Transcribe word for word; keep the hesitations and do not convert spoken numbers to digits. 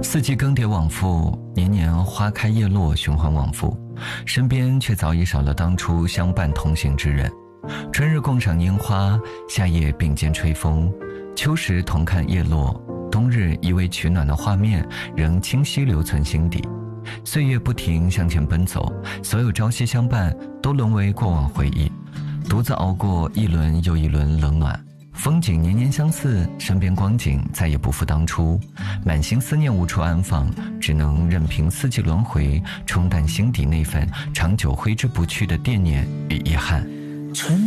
四季更迭往复，年年花开叶落，循环往复，身边却早已少了当初相伴同行之人。春日共赏烟花，夏夜并肩吹风，秋时同看叶落，冬日依偎取暖的画面仍清晰留存心底。岁月不停向前奔走，所有朝夕相伴都沦为过往回忆，独自熬过一轮又一轮冷暖。风景年年相似，身边光景再也不复当初，满心思念无处安放，只能任凭四季轮回冲淡心底那份长久挥之不去的惦念与遗憾。 春